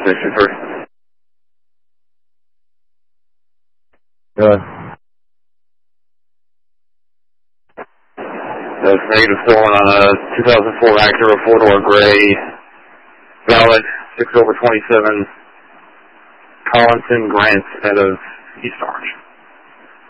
Station 3. That's -4 on a 2004 Acura 4-door gray, valid, 6/27, Collinson Grant out of East Orange.